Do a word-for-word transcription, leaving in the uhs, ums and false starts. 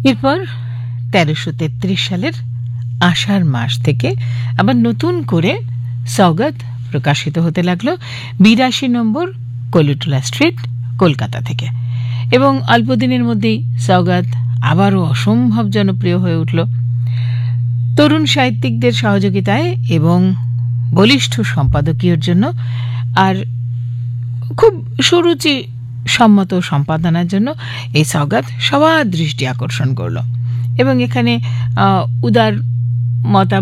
এরপর তেরোশো তেত্রিশ সালের আষাঢ় মাস থেকে আবার নতুন করে সওগাত প্রকাশিত হতে লাগলো বিরাশি নম্বর কলুটোলা স্ট্রিট, কলকাতা থেকে। এবং অল্পদিনের মধ্যেই সওগাত আবারও অসম্ভব জনপ্রিয় হয়ে উঠল। তরুণ সাহিত্যিকদের সহযোগিতায় এবং বলিষ্ঠ সম্পাদকীয়র জন্য আর খুব সুরুচি সম্মত সম্পাদনার জন্য এই সওগাত সবার দৃষ্টি আকর্ষণ করল। এবং এখানে উদার মত